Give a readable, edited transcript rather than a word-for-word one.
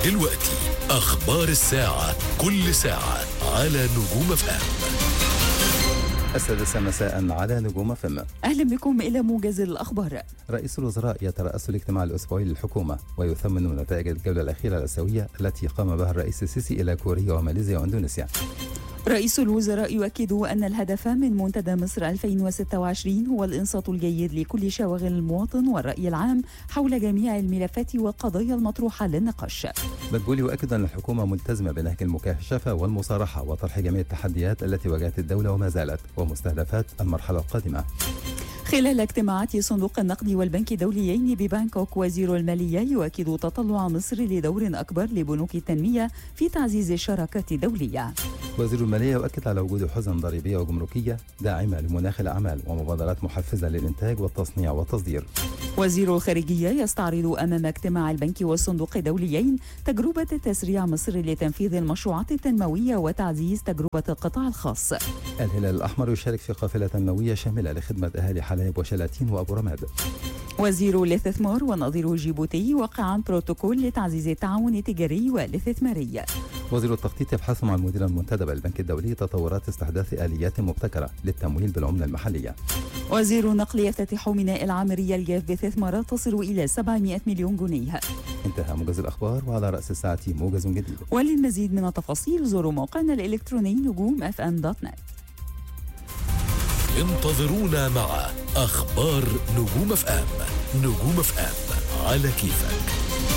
دلوقتي أخبار الساعة، كل ساعة على نجوم FM. 6 مساء على نجوم FM. أهلا بكم إلى موجز الأخبار. رئيس الوزراء يترأس الاجتماع الأسبوعي للحكومة ويثمن نتائج الجولة الأخيرة الآسيوية التي قام بها الرئيس السيسي إلى كوريا وماليزيا وإندونيسيا. رئيس الوزراء يؤكد أن الهدف من منتدى مصر 2026 هو الإنصات الجيد لكل شواغل المواطن والرأي العام حول جميع الملفات والقضايا المطروحة للنقاش. مدبولي يؤكد أن الحكومة ملتزمة بنهج المكاشفة والمصارحة وطرح جميع التحديات التي واجهت الدولة وما زالت ومستهدفات المرحلة القادمة. خلال اجتماعات صندوق النقد والبنك الدوليين ببانكوك، وزير المالية يؤكد تطلع مصر لدور أكبر لبنوك التنمية في تعزيز الشراكات الدولية. وزير المالية يؤكد على وجود حزم ضريبية وجمركية داعمة لمناخ الأعمال ومبادرات محفزة للإنتاج والتصنيع والتصدير. وزير الخارجية يستعرض أمام اجتماع البنك والصندوق الدوليين تجربة تسريع مصر لتنفيذ المشروعات التنموية وتعزيز تجربة القطاع الخاص. الهلال الأحمر يشارك في قافلة تنموية شاملة لخدمة أهالي حلايب وشلاتين وأبو رماد. وزير الاستثمار ونظير جيبوتي وقعا بروتوكول لتعزيز التعاون التجاري والاستثماري. وزير التخطيط يبحث مع المدير المنتدب البنك الدولي تطورات استحداث آليات مبتكرة للتمويل بالعملة المحلية. وزير النقل يفتتح ميناء العامرية الجاف باستثمارات تصل إلى 700 مليون جنيه. انتهى موجز الأخبار، وعلى رأس الساعة موجز جديد. وللمزيد من التفاصيل زوروا موقعنا الإلكتروني نجوم.fm.net. انتظرونا مع أخبار نجوم FM. نجوم FM على كيفك.